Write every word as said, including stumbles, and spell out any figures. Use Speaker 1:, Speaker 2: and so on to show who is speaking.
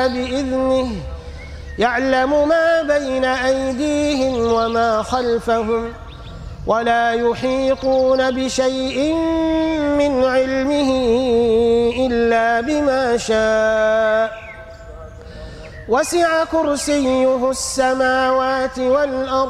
Speaker 1: بإذنه يعلم ما بين أيديهم وما خلفهم ولا يحيطون بشيء من علمه إلا بما شاء وسع كرسيه السماوات والأرض